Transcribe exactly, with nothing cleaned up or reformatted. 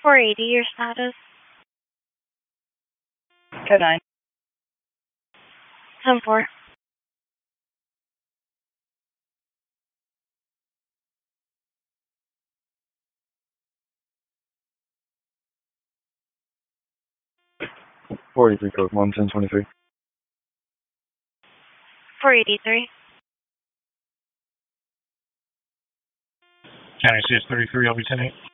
four eighty, your status? Code nine. ten four. four eighty-three, code one, ten twenty-three. four eighty-three. County C S thirty-three, L B ten eight.